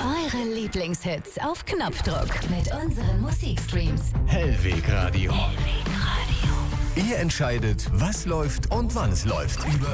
Eure Lieblingshits auf Knopfdruck mit unseren Musikstreams. Hellweg Radio. Hellweg Radio. Ihr entscheidet, was läuft und wann es läuft.